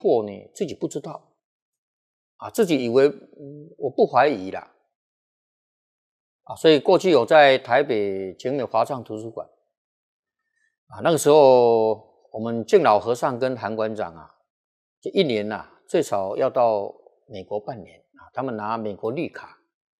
破呢自己不知道啊，自己以为我不怀疑啦啊，所以过去有在台北景美华藏图书馆啊，那个时候我们敬老和尚跟韩馆长啊，这一年最少要到美国半年啊，他们拿美国绿卡。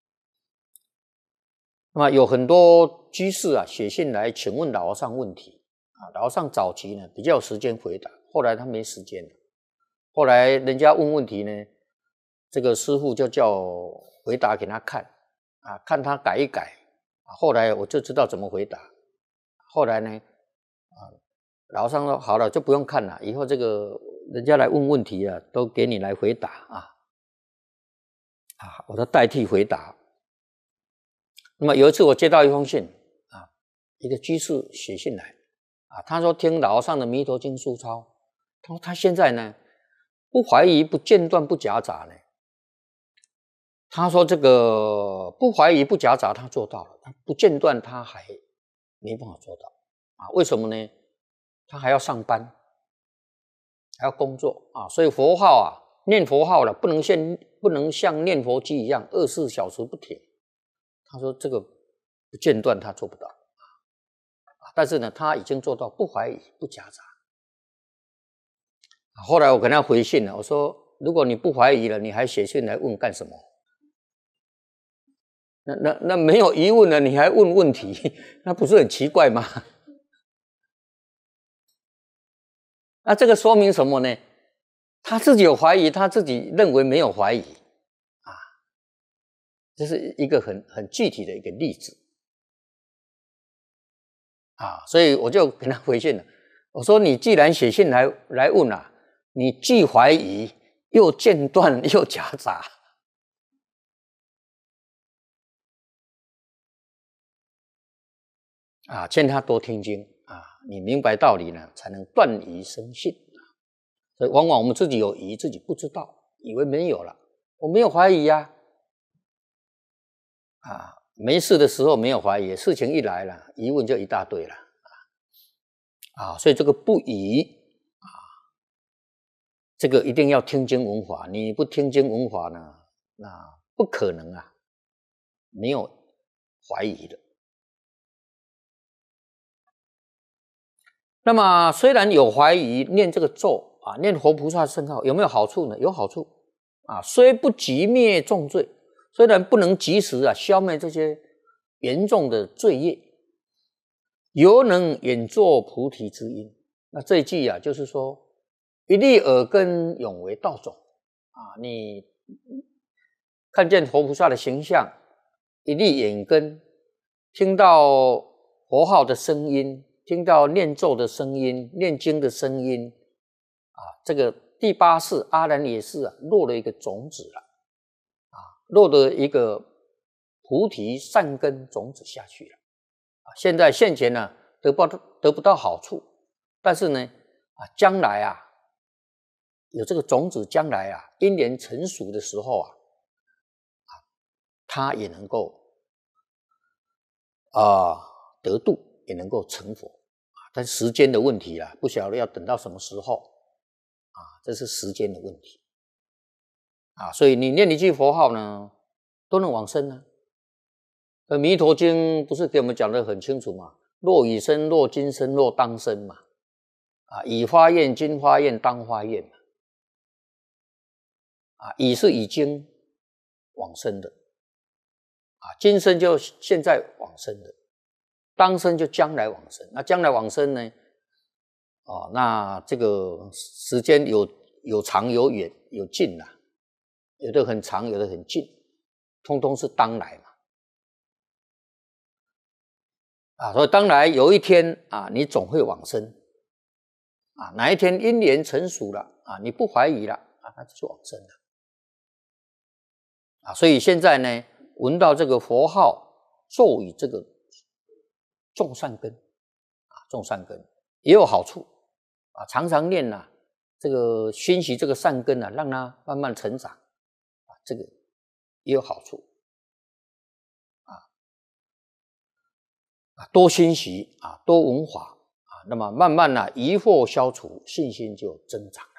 那么有很多居士写信来请问老和尚问题啊，老和尚早期呢比较有时间回答，后来他没时间了。后来人家问问题呢，这个师父就叫回答给他看啊，看他改一改啊，后来我就知道怎么回答。后来呢老和尚说好了，就不用看了，以后这个人家来问问题都给你来回答啊，我就代替回答。那么有一次我接到一封信啊，一个居士写信来啊，他说听老和尚的弥陀经书抄，他说他现在呢不怀疑不间断不夹杂呢，他说这个不怀疑不夹杂他做到了，他不间断他还没办法做到啊，为什么呢？他还要上班，还要工作啊，所以佛号念佛号了，不能像念佛机一样24小时不停。他说这个不间断他做不到但是呢他已经做到不怀疑不夹杂。后来我跟他回信了，我说如果你不怀疑了，你还写信来问干什么？那没有疑问了，你还问问题，那不是很奇怪吗？那这个说明什么呢？他自己有怀疑，他自己认为没有怀疑这是一个很具体的一个例子所以我就跟他回信了，我说你既然写信来问你既怀疑又间断又夹杂劝他多听经你明白道理呢，才能断疑生信所以往往我们自己有疑，自己不知道，以为没有了，我没有怀疑没事的时候没有怀疑，事情一来了，疑问就一大堆了所以这个不疑这个一定要听经闻法，你不听经闻法呢，那不可能没有怀疑的。那么虽然有怀疑，念这个咒念佛菩萨圣号有没有好处呢？有好处虽不即灭重罪，虽然不能及时消灭这些严重的罪业，犹能演作菩提之因。那这一句就是说一粒耳根永为道种你看见佛菩萨的形象，一粒眼根，听到佛号的声音，听到念咒的声音，念经的声音这个第八世阿难也是落了一个种子了落了一个菩提善根种子下去了现在现前呢得不到好处，但是呢将来有这个种子，将来因缘成熟的时候它也能够得度，也能够成佛但时间的问题不晓得要等到什么时候这是时间的问题所以你念一句佛号呢都能往生弥陀经不是给我们讲得很清楚吗？若已生，若今生，若当生嘛已发愿，今发愿，当发愿嘛已是已经往生的今生就现在往生的，当生就将来往生。那将来往生呢那这个时间有长有远有近有的很长有的很近，通通是当来嘛所以当来有一天你总会往生哪一天因缘成熟了你不怀疑了那就是往生了所以现在呢闻到这个佛号咒语，这个种善根种善根也有好处常常念这个熏习这个善根让它慢慢成长这个也有好处多熏习多闻法那么慢慢疑惑消除，信心就增长。